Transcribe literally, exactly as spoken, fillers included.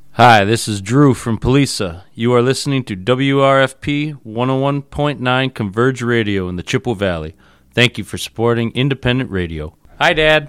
Hi, this is Drew from Polisa. You are listening to W R F P one oh one point nine Converge Radio in the Chippewa Valley. Thank you for supporting independent radio. Hi, Dad.